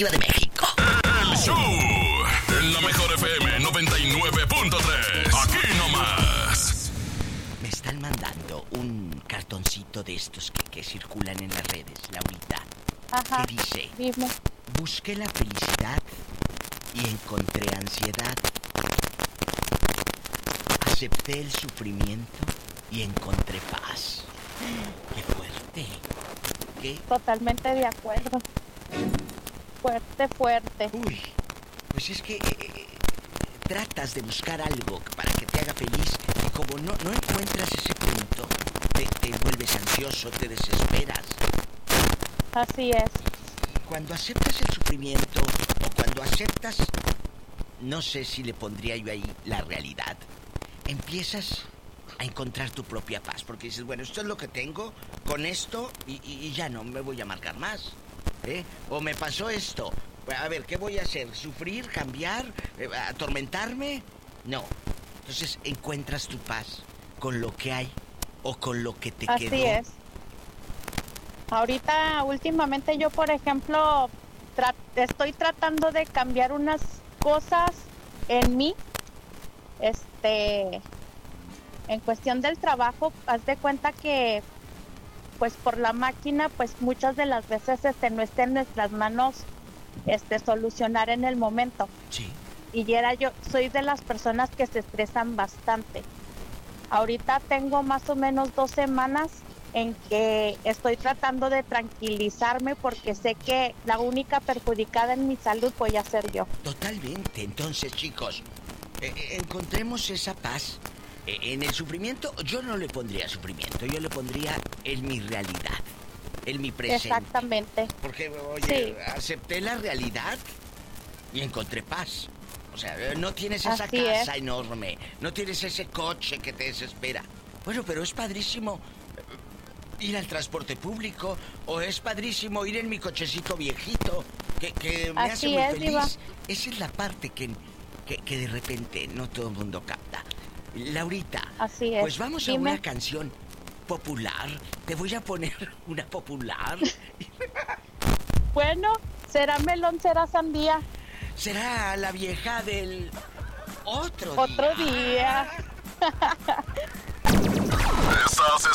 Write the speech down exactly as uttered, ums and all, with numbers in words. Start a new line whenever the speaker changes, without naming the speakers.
Diva de México.
El show en la mejor F M noventa y nueve punto tres. Aquí nomás.
Me están mandando un cartoncito de estos que, que circulan en las redes, Laurita.
Ajá.
Que dice:
Dime.
busqué la felicidad y encontré ansiedad. Acepté el sufrimiento y encontré paz. ¡Qué fuerte! ¿Qué?
Totalmente de acuerdo. Fuerte, fuerte.
Uy, pues es que eh, tratas de buscar algo para que te haga feliz y como no, no encuentras ese punto, te, te vuelves ansioso, te desesperas.
Así es.
Y cuando aceptas el sufrimiento o cuando aceptas, no sé si le pondría yo ahí la realidad, empiezas a encontrar tu propia paz, porque dices, bueno, esto es lo que tengo, con esto y, y, y ya no me voy a marcar más, ¿eh? O me pasó esto, a ver, ¿qué voy a hacer? ¿Sufrir? ¿Cambiar? Eh, ¿Atormentarme? No. Entonces encuentras tu paz con lo que hay o con lo que te
Así
quedó.
es. Ahorita, últimamente yo, por ejemplo, tra- estoy tratando de cambiar unas cosas en mí. Este, en cuestión del trabajo, haz de cuenta que, pues por la máquina, pues muchas de las veces este, no está en nuestras manos este, solucionar en el momento.
Sí.
Y era yo, soy de las personas que se estresan bastante. Ahorita tengo más o menos dos semanas en que estoy tratando de tranquilizarme porque sé que la única perjudicada en mi salud voy a ser yo.
Totalmente. Entonces, chicos, eh, eh, encontremos esa paz. Eh, en el sufrimiento, yo no le pondría sufrimiento, yo le pondría en mi realidad, en mi presente.
Exactamente.
Porque, oye,
Sí.
acepté la realidad y encontré paz. O sea, no tienes esa
Así
casa
es.
enorme, no tienes ese coche que te desespera. Bueno, pero es padrísimo ir al transporte público, o es padrísimo ir en mi cochecito viejito, que, que me
Así
hace muy
es,
feliz.
Diva.
Esa es la parte que, que, que de repente no todo el mundo capta. Laurita,
Así es.
pues vamos a
Dime.
una canción popular. Te voy a poner una popular.
Bueno, será melón, será sandía.
Será la vieja del otro día.
Otro día.
Estás